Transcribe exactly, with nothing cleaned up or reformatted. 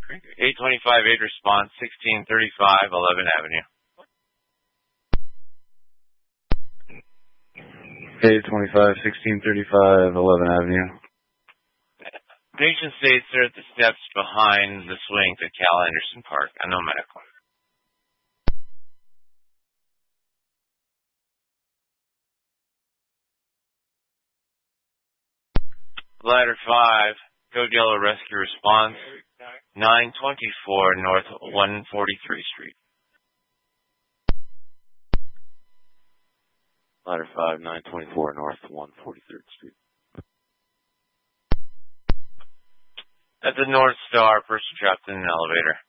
eight twenty-five, eight response, sixteen thirty-five, eleventh Avenue. eight twenty-five, sixteen thirty-five, eleventh Avenue. Patient states are at the steps behind the swing to Cal Anderson Park. Unknown medical. Ladder five, Code Yellow Rescue Response, nine twenty-four North one forty-three Street. Ladder five, nine twenty-four North one forty-third Street. At the North Star, person trapped in an elevator.